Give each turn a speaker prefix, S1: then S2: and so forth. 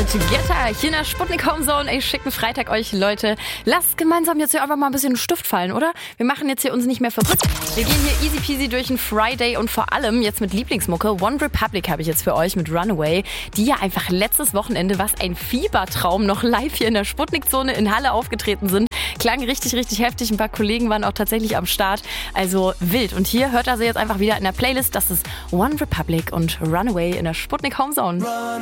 S1: mit Getter hier in der Sputnik Home Zone. Ey, schicken Freitag euch, Leute. Lasst gemeinsam jetzt hier einfach mal ein bisschen Stift fallen, oder? Wir machen jetzt hier uns nicht mehr verrückt. Wir gehen hier easy peasy durch den Friday und vor allem jetzt mit Lieblingsmucke. One Republic habe ich jetzt für euch mit Runaway, die ja einfach letztes Wochenende, was ein Fiebertraum, noch live hier in der Sputnik-Zone in Halle aufgetreten sind. Klang richtig, richtig heftig. Ein paar Kollegen waren auch tatsächlich am Start. Also wild. Und hier hört er sie jetzt einfach wieder in der Playlist. Das ist One Republic und Runaway in der Sputnik Home Zone.